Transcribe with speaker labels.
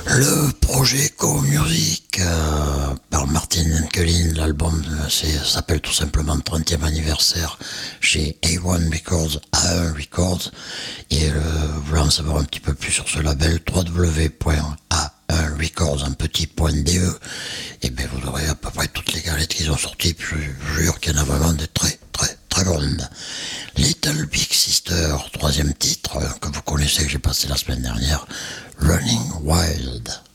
Speaker 1: Le projet Co Music par Martin Enkelin, l'album s'appelle tout simplement 30e anniversaire chez A1 Records, A1 Records. Et vous voulez en savoir un petit peu plus sur ce label, www.a1records, un petit point .de, et bien vous aurez à peu près toutes les galettes qu'ils ont sorties, puis je jure qu'il y en a vraiment des très très très bonnes. Little Big Sister, troisième titre que vous connaissez, que j'ai passé la semaine dernière, Running Wild.